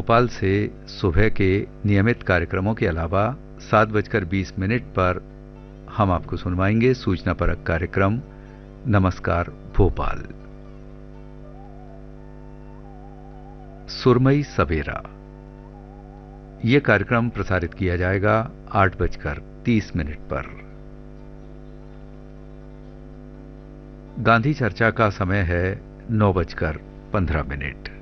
भोपाल से सुबह के नियमित कार्यक्रमों के अलावा 7:20 पर हम आपको सुनवाएंगे सूचना परक कार्यक्रम नमस्कार भोपाल। सुरमई सवेरा, यह कार्यक्रम प्रसारित किया जाएगा 8:30 पर। गांधी चर्चा का समय है 9:15।